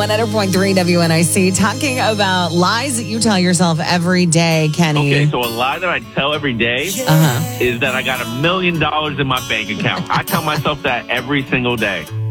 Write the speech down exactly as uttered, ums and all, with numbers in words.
one hundred point three W N I C, talking about lies that you tell yourself every day, Kenny. Okay, so a lie that I tell every day Uh-huh. is that I got a million dollars in my bank account. I tell myself that every single day.